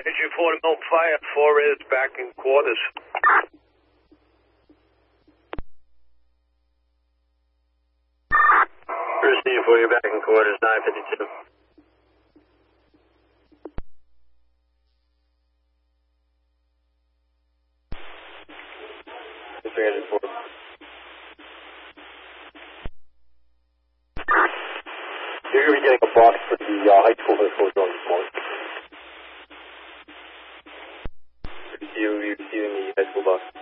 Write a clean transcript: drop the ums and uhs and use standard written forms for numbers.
Engine 40 mil fire, 4 is back in quarters. Receive for you back in quarters, 952. You're going to be getting a box for the high school drone this morning. You're receiving the high school box.